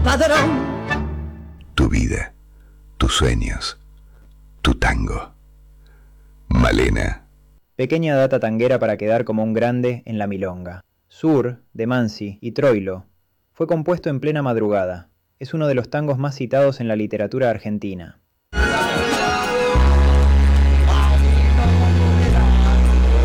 padrón. Tu vida, tus sueños, tu tango. Malena. Pequeña data tanguera para quedar como un grande en la milonga. Sur, de Mansi y Troilo fue compuesto en plena madrugada. Es uno de los tangos más citados en la literatura argentina.